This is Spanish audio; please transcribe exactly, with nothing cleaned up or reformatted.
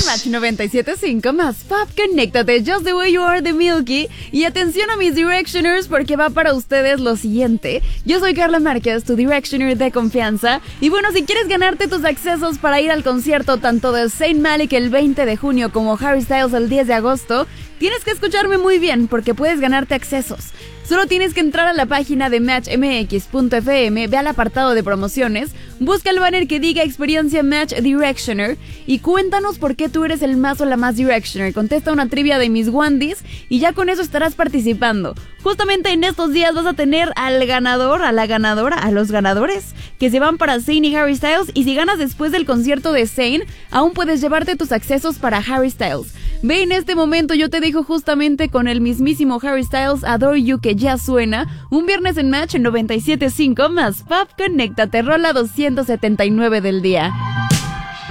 Match noventa y siete punto cinco más Pop, conéctate, Just the Way You Are de Milky. Y atención a mis Directioners porque va para ustedes lo siguiente. Yo soy Carla Márquez, tu Directioner de confianza. Y bueno, si quieres ganarte tus accesos para ir al concierto tanto de Zayn Malik el veinte de junio como Harry Styles el diez de agosto, tienes que escucharme muy bien porque puedes ganarte accesos. Solo tienes que entrar a la página de match m x punto f m, ve al apartado de promociones, busca el banner que diga Experiencia Match Directioner y cuéntanos por qué tú eres el más o la más Directioner. Contesta una trivia de mis Wandis y ya con eso estarás participando. Justamente en estos días vas a tener al ganador, a la ganadora, a los ganadores que se van para Zayn y Harry Styles, y si ganas después del concierto de Zayn, aún puedes llevarte tus accesos para Harry Styles. Ve, en este momento yo te dejo justamente con el mismísimo Harry Styles, Adore You, que ya suena, un viernes en Match en noventa y siete punto cinco más Pop, conéctate, rola doscientos setenta y nueve del día.